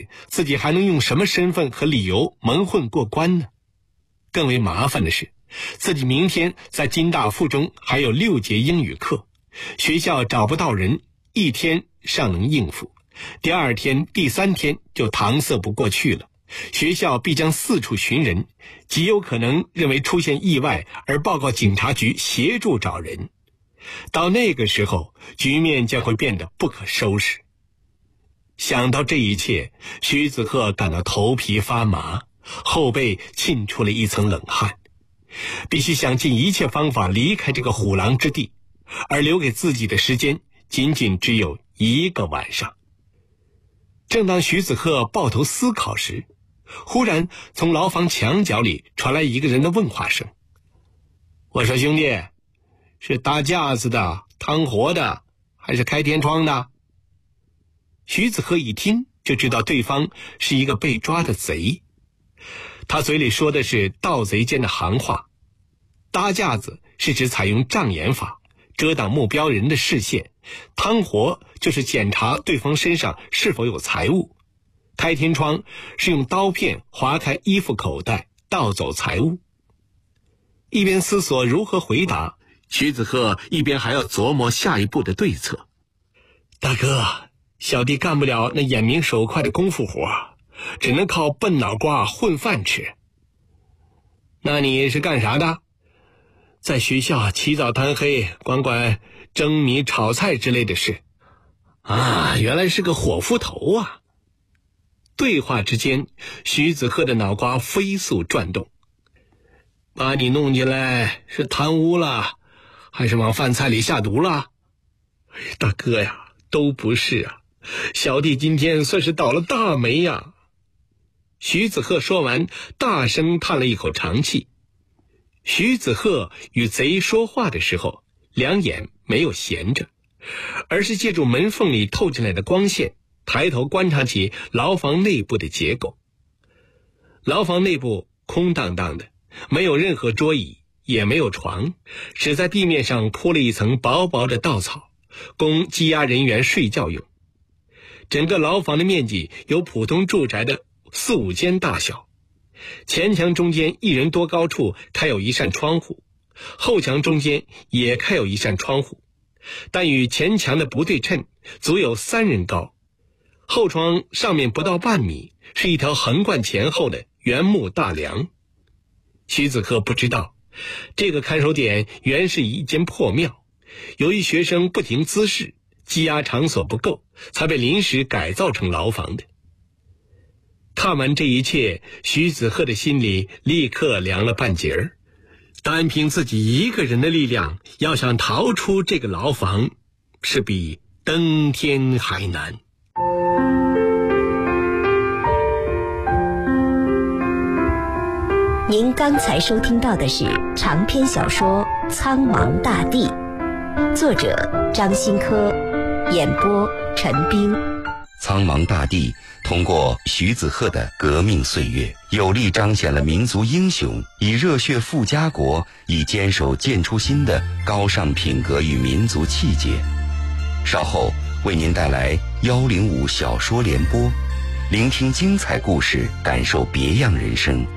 日自己还能用什么身份和理由蒙混过关呢？更为麻烦的是，自己明天在金大附中还有6节英语课，学校找不到人，一天尚能应付，第2天、第3天就搪塞不过去了。学校必将四处寻人，极有可能认为出现意外而报告警察局协助找人。到那个时候，局面将会变得不可收拾。想到这一切，徐子鹤感到头皮发麻，后背沁出了一层冷汗。必须想尽一切方法离开这个虎狼之地，而留给自己的时间仅仅只有1个晚上。正当徐子鹤抱头思考时，忽然从牢房墙角里传来一个人的问话声：“我说兄弟，是搭架子的、趟活的，还是开天窗的？”徐子鹤一听就知道对方是一个被抓的贼，他嘴里说的是盗贼间的行话。搭架子是指采用障眼法遮挡目标人的视线，趟活就是检查对方身上是否有财物，开天窗是用刀片划开衣服口袋盗走财物。一边思索如何回答，徐子鹤一边还要琢磨下一步的对策。大哥，小弟干不了那眼明手快的功夫活，只能靠笨脑瓜混饭吃。那你是干啥的？在学校起早贪黑，管蒸米炒菜之类的事。啊，原来是个伙夫头啊。对话之间，徐子鹤的脑瓜飞速转动。把你弄进来是贪污了，还是往饭菜里下毒了？大哥呀，都不是啊，小弟今天算是倒了大霉呀。徐子鹤说完，大声叹了一口长气。徐子鹤与贼说话的时候，两眼没有闲着，而是借助门缝里透进来的光线，抬头观察起牢房内部的结构。牢房内部空荡荡的，没有任何桌椅，也没有床，只在地面上铺了一层薄薄的稻草，供羁押人员睡觉用。整个牢房的面积有普通住宅的4、5间大小。前墙中间1人多高处开有一扇窗户，后墙中间也开有一扇窗户，但与前墙的不对称，足有3人高。后窗上面不到半米，是一条横贯前后的原木大梁。徐子鹤不知道，这个看守点原是一间破庙，由于学生不停滋事，羁押场所不够，才被临时改造成牢房的。看完这一切，徐子鹤的心里立刻凉了半截儿。单凭自己一个人的力量，要想逃出这个牢房，是比登天还难。 您刚才收听到的是长篇小说《苍茫大地》，作者张新科，演播陈冰。 苍茫大地通过徐子鹤的革命岁月，有力彰显了民族英雄以热血赴家国，以坚守建初心的高尚品格与民族气节。稍后为您带来105小说联播，聆听精彩故事，感受别样人生。